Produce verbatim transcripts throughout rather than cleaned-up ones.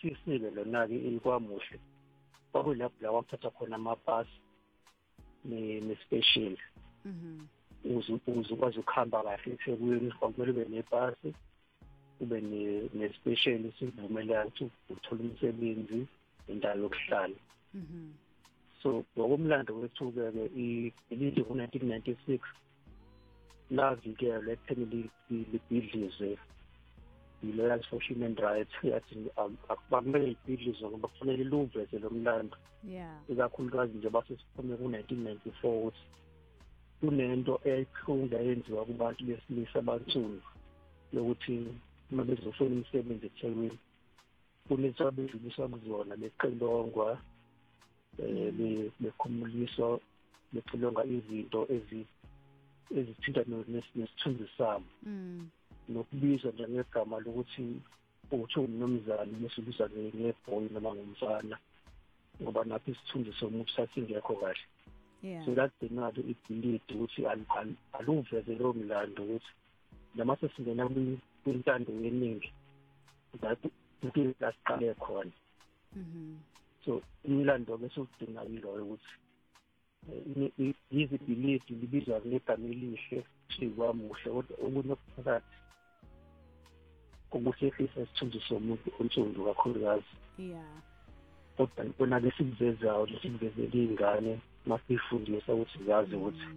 office-ke lona-ke iKwaMuhle kwakulapho la wathatha khona amabhasi ne-special uze ukwazi ukuhamba kahle eThekwini kwakumele ube nebhasi ube ne-special esivumelayo ukuthi uthole umsebenzi indawo yokuhlala. So ngokomlando wethu-ke ilizwe ngo-nineteen ninety-six lavikela ekutheni libhidlizwe yi-Loyal for Human Rights yathi akubakumele libhidlizwe ngoba kufanele luveze lo mlando ikakhulukazi nje basesiphume ku-nineteen ninety-four ukuthi kunento eyikhunga yenziwa kubantu besilisa abansundu yokuthi uma bezofuna imisebenzi eThekwini kunethiwa bedluliswa kuzona beqilongwa um bekhumuliswa bexilonga izinto ezithinta nesithunzi sabo nokubizwa njengegama lokuthi uthi umnumzane bese ubizwa ngebhoyi noma ngumfana ngoba napho isithunzi somuntu sasingekho kahle. So lakudinga-ke ibhilidi ukuthi aluveze lowo mlando ukuthi noma sesingena kwintando yeningi impilo lasiqale khona. So umlando-ke sokudinga yiloyo ukuthi izibhilidi libizwa ngegama elihle iKwaMuhle kodwa okunye okuphakathi okusehlisa isithunzi somuntu onsundu kakhulukazi. Kodwa kona-ke sikuvezayo sikuvezela iy'ngane masifundisa ukuthi zazi ukuthi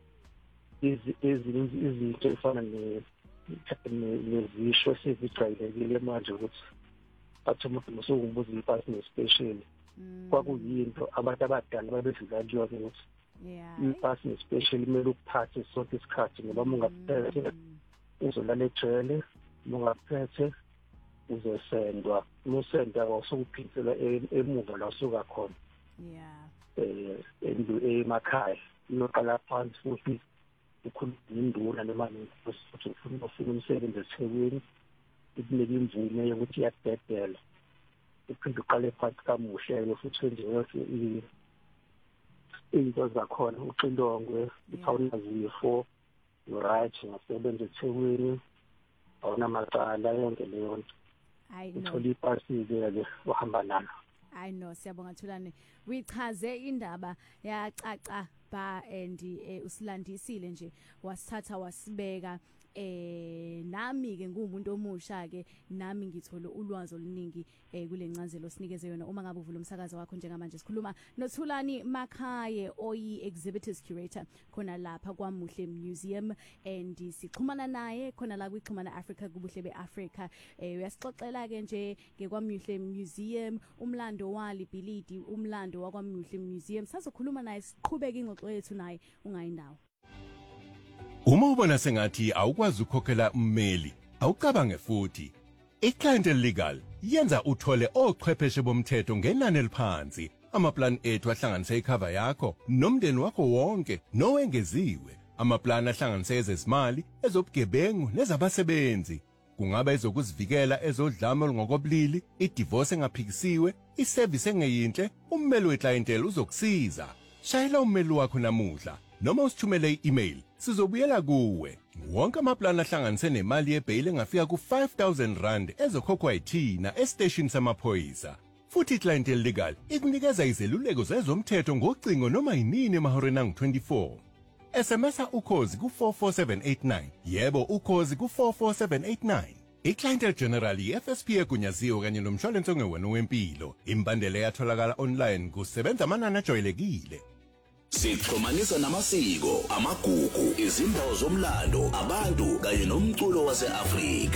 izinto ezifana nezisho esezijwayelekile manje ukuthi bathi umuntu musukumbuza ipasi ne-special kwakuyinto abantu abadala babedlula kuyo-ke ukuthi ipasi ne-special kumele ukuphathe sonke isikhathi ngoba uma ungaphethe uzolala ejele, uma ungaphethe uzosendwa, uma usenda awusukuphindisela emuva la usuka khona emakhaya uyoqala phansi futhi ukhuluma induna noma futhi ufuna ufuna umsebenzi eThekwini ikunike imvume yokuthi iyakudedela uphinde uqale phansi kamuhle futhi wenze yonke into zakhona uxilongwe uphawunazifo right ngasebenza eThekwini awunamacala yonke leyo nto uthola ipasi-ke uhamba nalo. I know siyabonga Thulani wichaze indaba yacaca ba and usilandisile nje wasithatha wasibeka eh nami ke ngumuntu omusha ke nami ngithola ulwazi oluningi eh kulencazelo sinikeze yona uma ngabe uvula umsakazo wakho njengamanje sikhuluma noThulani Makhaye oyi exhibitors curator khona lapha kwaMuhle Museum and sixhumana naye khona la kwixhumana Africa kubuhle beAfrica eh uyasixoxela ke nje ngekwaMuhle Museum umlando wali bhilidi umlando wakwaMuhle Museum sazokhuluma naye siqhubeka ingxoxo yethu naye ungayindawo. Uma ubona sengathi awukwazi ukukhokhela ummeli, awucabange futhi. iClientele Legal yenza uthole ochwepheshe bomthetho ngenani eliphansi. Amaplan ethu ahlanganise icover yakho nomndeni wakho wonke nowengeziwe. Amaplan ahlanganise ezezimali, ezobugebengu nezabasebenzi. Kungaba ezokuzivikela ezodlame olungokobulili, idivorce engaphikisiwe, iservice engeyinhle, ummeli weClientele uzokusiza. Shayela ummeli wakho namuhla noma usithumele i-email. Sizobuyela kuwe. Wonke amaplan ahlanganise nemali yebail engafika ku five thousand rand ezokhokhwa yithina estation samaphoyisa. Futhi iClientele Legal ikunikeza izeluleko zezomthetho ngocingo noma yinini emahoreni angu twenty-four. S M S ukhozi ku four four seven eight nine. Yebo ukhozi ku four four seven eight nine. iClientele General F S P egunyaziwe kanye nomshwalense ongewena wempilo. Imbandela yatholakala online kusebenza amanani ajwayelekile. Sixhumanisa namasiko, amagugu, izindawo zomlando, abantu kanye nomculo waseAfrika.